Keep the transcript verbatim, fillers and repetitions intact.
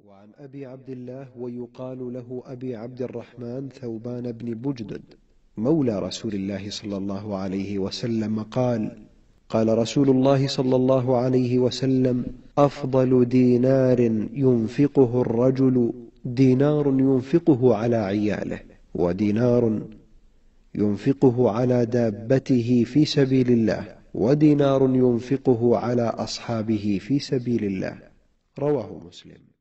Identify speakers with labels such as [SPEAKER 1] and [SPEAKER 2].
[SPEAKER 1] وعن أبي عبد الله ويقال له أبي عبد الرحمن ثوبان بن بجدد مولى رسول الله صلى الله عليه وسلم قال: قال رسول الله صلى الله عليه وسلم: أفضل دينار ينفقه الرجل دينار ينفقه على عياله، ودينار ينفقه على دابته في سبيل الله، ودينار ينفقه على أصحابه في سبيل الله. رواه مسلم.